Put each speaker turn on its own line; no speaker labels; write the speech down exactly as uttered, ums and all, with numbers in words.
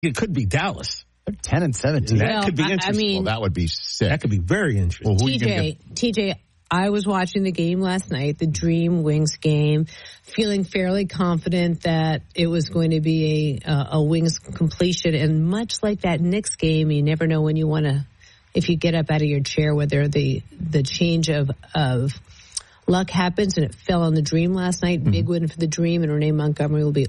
it could be Dallas.
They're ten and seventeen.
That
well,
could be
I,
interesting.
I mean,
Well, that would be sick.
That could be very interesting.
Well, who
T J, T J, I was watching the game last night, the Dream Wings game, feeling fairly confident that it was going to be a, uh, a Wings completion. And much like that Knicks game, you never know when you want to, if you get up out of your chair, whether the the change of of luck happens, and it fell on the Dream last night. Mm-hmm. Big win for the Dream, and Renee Montgomery will be